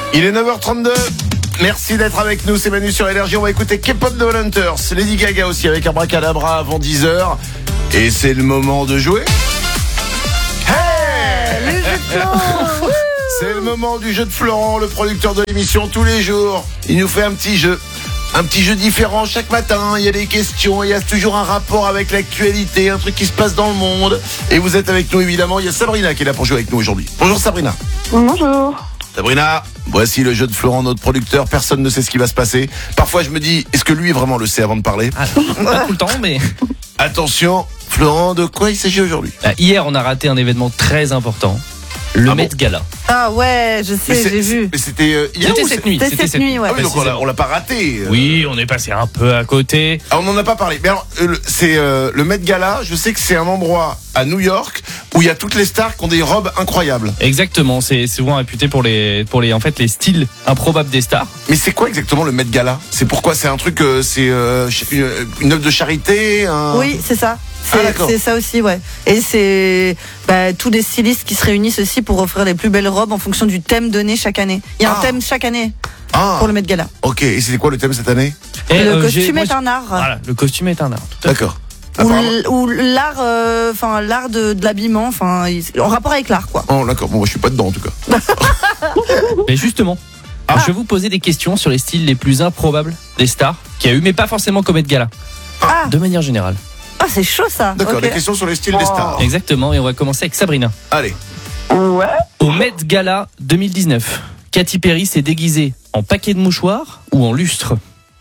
Il est 9h32. Merci d'être avec nous, c'est Manu sur Énergie. On va écouter K-pop de Volunteers, Lady Gaga aussi avec Abracadabra avant 10h. Et c'est le moment de jouer. Hey, Le jeu de Florent. c'est le moment du jeu de Florent, le producteur de l'émission tous les jours. Il nous fait un petit jeu différent chaque matin. Il y a des questions, il y a toujours un rapport avec l'actualité, un truc qui se passe dans le monde. Et vous êtes avec nous évidemment, il y a Sabrina qui est là pour jouer avec nous aujourd'hui. Bonjour Sabrina. Bonjour. Sabrina, voici le jeu de Florent, notre producteur. Personne ne sait ce qui va se passer. Parfois, je me dis, est-ce que lui vraiment le sait avant de parler ? Pas tout le temps, mais... Attention, Florent, de quoi il s'agit aujourd'hui ? Hier, on a raté un événement très important. Le Met Gala. Ah ouais, je sais, j'ai vu. Mais c'était hier C'était ou cette nuit. C'était cette nuit, ouais. Ah oui, donc on l'a pas raté. Oui, on est passé un peu à côté. Ah, on n'en a pas parlé. Mais alors, c'est le Met Gala. Je sais que c'est un endroit à New York où il y a toutes les stars qui ont des robes incroyables. Exactement, c'est souvent réputé pour les styles improbables des stars. Mais c'est quoi exactement le Met Gala ? C'est pourquoi ? C'est un truc, c'est une œuvre de charité Oui, c'est ça. d'accord. C'est ça aussi, ouais. Et c'est tous les stylistes qui se réunissent aussi pour offrir les plus belles robes en fonction du thème donné chaque année. Il y a un thème chaque année pour le Met Gala. Ok, et c'était quoi le thème cette année ? Le costume est un art. Voilà, le costume est un art. D'accord. Ou l'art, l'art de l'habillement, en rapport avec l'art, quoi. Oh, d'accord. Bon, moi, je suis pas dedans en tout cas. Mais justement, je vais vous poser des questions sur les styles les plus improbables des stars qu'il y a eu, mais pas forcément comme Met Gala. De manière générale. Ah, c'est chaud ça. D'accord, Ok. des questions sur les styles des stars. Exactement, et on va commencer avec Sabrina. Allez. Ouais. Au Met Gala 2019, Katy Perry s'est déguisée en paquet de mouchoirs ou en lustre ?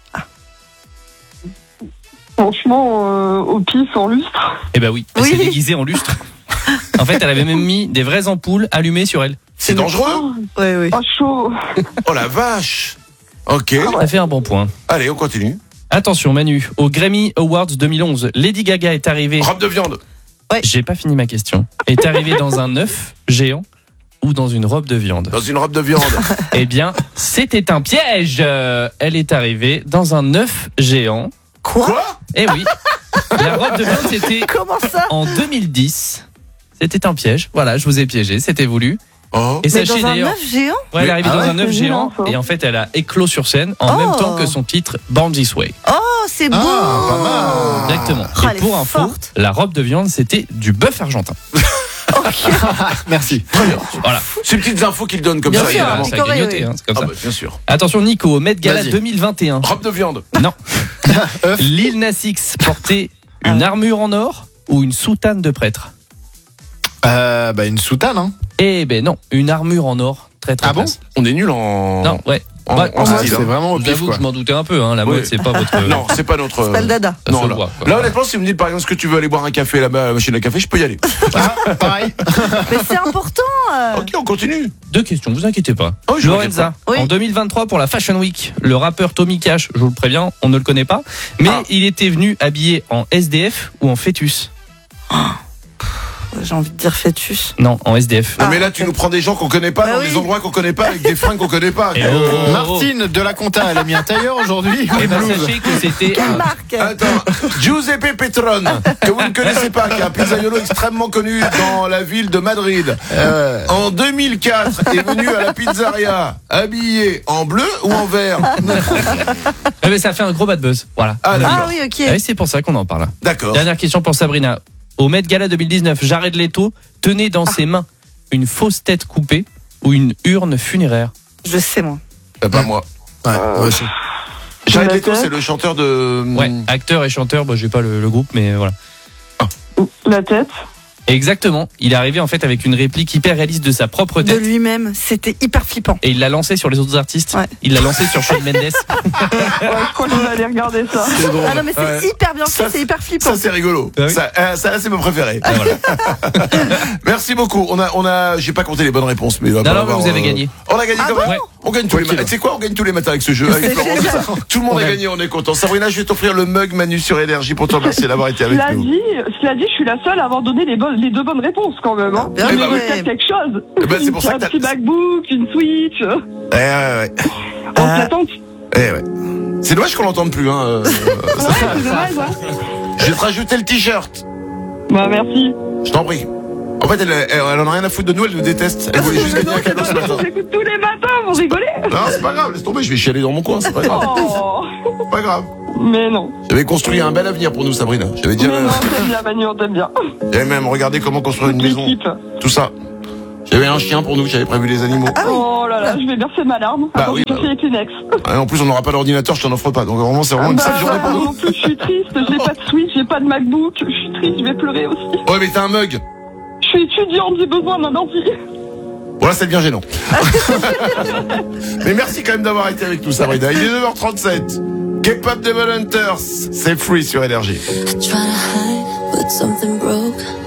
Franchement, au pif, en lustre. Eh ben oui, elle Oui. s'est déguisée en lustre. En fait, elle avait même mis des vraies ampoules allumées sur elle. C'est dangereux ? Oui, oui. Ah, chaud. Oh la vache. Ok. Ça fait un bon point. Allez, on continue. Attention Manu, au Grammy Awards 2011, Lady Gaga est arrivée... Robe de viande. J'ai pas fini ma question. Est arrivée dans un œuf géant ou dans une robe de viande ? Dans une robe de viande. Eh bien, c'était un piège. Elle est arrivée dans un œuf géant. Quoi ? Eh oui. La robe de viande, c'était Comment ça? en 2010. C'était un piège. Voilà, je vous ai piégé. C'était voulu. Oh. Et Mais sachez dans un d'ailleurs, œuf géant? ouais, elle est arrivée Ah dans ouais, un œuf c'est géant géant, ça. et en fait, elle a éclos sur scène en même temps que son titre Born This Way. Oh, c'est beau! pas mal. Exactement. Oh, elle Et pour est info, forte. la robe de viande, c'était du bœuf argentin. Merci. Très bien. Voilà. Ces petites infos qu'il donne comme Bien ça, sûr, évidemment. ça a Picoré, grignoté, oui. hein, c'est comme Ah ça. bah, bien sûr. Attention Nico, au Met Gala Vas-y. 2021. Robe de viande. Non. Lil Nas X portait une armure en or ou une soutane de prêtre ? Une soutane, hein. Eh ben non, une armure en or. Très très Ah bon classe. On est nul en... Non, ouais. En, Ouais, en en style, c'est hein. vraiment au pif, J'avoue que quoi. je m'en doutais un peu, hein, la mode Oui. c'est pas votre... Non, c'est pas notre... C'est pas le dada. Ça Non, se là. voit, quoi. Là, honnêtement, si vous me dites par exemple ce que tu veux aller boire un café là-bas à la machine à café, je peux y aller. Ah, pareil. Mais c'est important. Ok, on continue. Deux questions, vous inquiétez pas. Oh, je Lorenza, Oui. en 2023 pour la Fashion Week, le rappeur Tommy Cash, je vous le préviens, on ne le connaît pas, mais il était venu habillé en SDF ou en fœtus ? J'ai envie de dire fœtus. Non, en SDF. Non, mais là, tu nous prends des gens qu'on connaît pas Bah dans oui. des endroits qu'on connaît pas avec des fringues qu'on connaît pas. Et oh. Martine de la Compta, elle a mis un tailleur aujourd'hui. Eh ben, sachez que c'était Quelle marque? Attends, Giuseppe Petron, que vous ne connaissez pas, qui est un pizzaiolo extrêmement connu dans la ville de Madrid. En 2004, est venu à la pizzeria habillé en bleu ou en vert. Eh ben, ça fait un gros bad buzz. Voilà. Ah, Ah d'accord. oui, ok. Et c'est pour ça qu'on en parle. D'accord. Dernière question pour Sabrina. Au Met Gala 2019, Jared Leto tenait dans ses mains une fausse tête coupée ou une urne funéraire. Je sais, moi. Pas moi. Ouais, moi aussi. Jared La Leto, tête. c'est le chanteur de... Ouais, acteur et chanteur, bah, j'ai pas le groupe, mais voilà. La tête. Exactement. Il est arrivé en fait avec une réplique hyper réaliste de sa propre De tête. lui-même. C'était hyper flippant. Et il l'a lancé sur les autres artistes. Ouais. Il l'a lancé sur Shawn Mendes. Ouais, je crois que je vais aller regarder ça. C'est drôle. Ah non, mais c'est Ouais. hyper bien fait, Ça, c'est hyper flippant. Ça, c'est rigolo. Ah oui. Ça, là, c'est mon préféré. Ah, voilà. Merci beaucoup. J'ai pas compté les bonnes réponses, mais Non, mais vous avez gagné. On a gagné Ah quand même. bon On gagne tous les matins. Tu sais quoi? On gagne tous les matins avec ce jeu. Avec C'est Florence. génial. Tout le monde On a gagne. gagné. On est content. Sabrina, je vais t'offrir le mug Manu sur Énergie pour te remercier d'avoir été avec Cela nous. dit, je suis la seule à avoir donné les deux bonnes réponses quand même. Hein. Bien Il joué. me reste peut-être quelque chose. Eh ben, c'est pour ça que un t'as- petit MacBook, une Switch. Ouais. On s'attend. Ouais. C'est dommage qu'on l'entende plus. Hein. Ouais, c'est dommage. Hein. Je vais te rajouter le t-shirt. Bah merci. Je t'en prie. En fait, elle en a rien à foutre de nous, elle nous déteste. Elle voulait juste gagner un cadeau ce matin. J'écoute tous les matins, vous rigolez? Non, c'est pas grave, laisse tomber, je vais chialer dans mon coin, c'est pas grave. Oh. Pas grave. Mais non. J'avais construit un bel avenir pour nous, Sabrina. J'avais dit, Mais non, t'aimes bien, Manu, on t'aime bien. j'avais même regardé comment construire une maison. L'équipe. Tout ça. J'avais un chien pour nous, j'avais prévu les animaux. Oh là là, je vais verser ma larme. Bah Attends, oui, je fais les Kleenex. En plus, on n'aura pas d'ordinateur, je t'en offre pas. Donc vraiment, c'est vraiment une sale journée pour nous. En plus, je suis triste, j'ai pas de Switch, j'ai pas de MacBook, je suis triste, je vais pleurer aussi. Ouais, mais t'as un mug. Je suis étudiante, j'ai besoin d'un ordi. Voilà, c'est bien gênant. Mais merci quand même d'avoir été avec nous, Sabrina. Il est 9h37. K-pop Devil Hunters, c'est Free sur Énergie. I try to hide, but something broke.